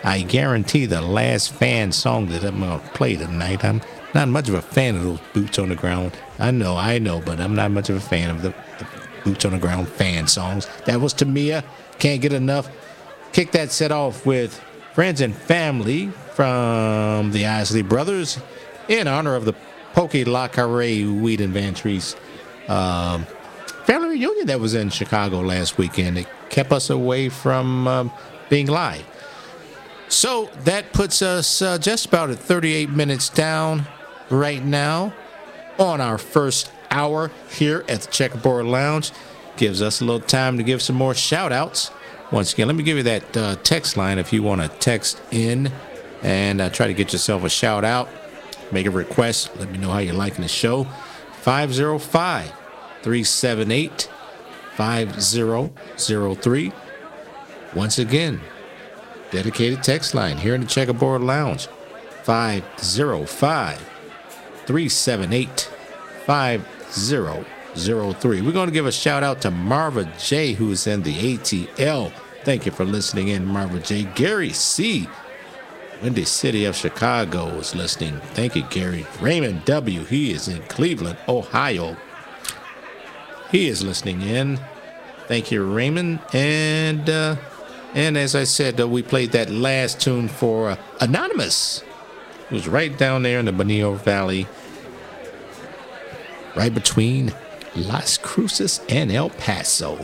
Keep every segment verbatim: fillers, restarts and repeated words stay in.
I guarantee the last fan song that I'm going to play tonight, I'm not much of a fan of those boots on the ground. I know, I know, but I'm not much of a fan of the, the boots on the ground fan songs. That was Tamia. Can't get enough. Kick that set off with Friends and Family from the Isley Brothers in honor of the Poke La Carre Weed and Van Treese um, family reunion that was in Chicago last weekend. It kept us away from um, being live. So that puts us uh, just about at thirty-eight minutes down right now on our first hour here at the Checkerboard Lounge. Gives us a little time to give some more shout outs. Once again, let me give you that uh, text line if you want to text in and uh, try to get yourself a shout out. Make a request. Let me know how you're liking the show. five oh five, three seven eight, five oh oh three. Once again, dedicated text line here in the Checkerboard Lounge. five oh five, three seven eight, five oh oh three. We're going to give a shout out to Marva J, who's in the A T L. Thank you for listening in, Marva J. Gary C, Windy City of Chicago, is listening. Thank you, Gary. Raymond W, he is in Cleveland, Ohio. He is listening in. Thank you, Raymond. And uh, and as I said, uh, we played that last tune for uh, Anonymous, who's right down there in the Bonillo Valley, right between Las Cruces and El Paso.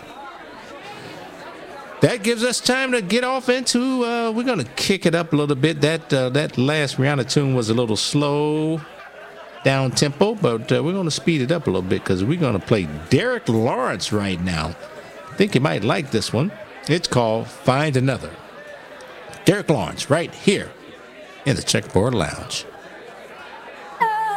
That gives us time to get off into, uh, we're going to kick it up a little bit. That uh, that last Rihanna tune was a little slow, down tempo, but uh, we're going to speed it up a little bit because we're going to play Derek Lawrence right now. I think you might like this one. It's called Find Another. Derek Lawrence right here in the Checkerboard Lounge.